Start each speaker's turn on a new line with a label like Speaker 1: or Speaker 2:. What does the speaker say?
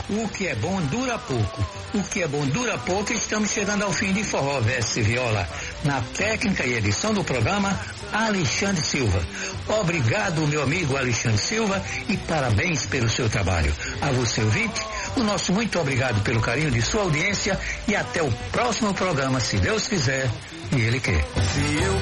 Speaker 1: O que é bom dura pouco. O que é bom dura pouco. Estamos chegando ao fim de Forró Verso e Viola. Na técnica e edição do programa, Alexandre Silva. Obrigado, meu amigo Alexandre Silva, e parabéns pelo seu trabalho. A você, ouvinte, o nosso muito obrigado pelo carinho de sua audiência e até o próximo programa, se Deus quiser e Ele quer.
Speaker 2: Se eu